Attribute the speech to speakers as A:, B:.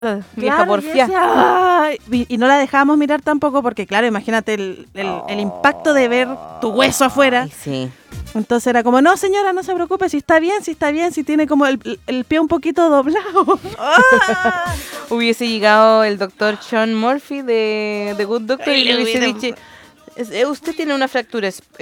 A: vieja
B: Claro,
A: porfía.
B: yo decía, "Ay", y no la dejábamos mirar tampoco porque, claro, imagínate el impacto de ver tu hueso afuera.
A: Ay, sí.
B: Entonces era como, no señora, no se preocupe, si está bien, si tiene como el pie un poquito doblado.
A: Hubiese llegado el doctor Sean Murphy de The Good Doctor y le hubiese dicho, usted tiene una fractura